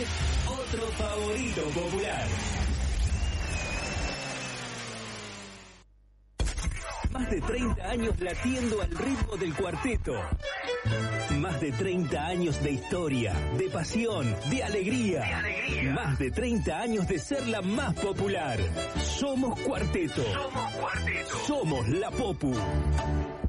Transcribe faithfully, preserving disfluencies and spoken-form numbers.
otro favorito popular. Más de treinta años latiendo al ritmo del cuarteto. Más de treinta años de historia, de pasión, de alegría. de alegría. Más de treinta años de ser la más popular. Somos Cuarteto. Somos Cuarteto. Somos la Popu.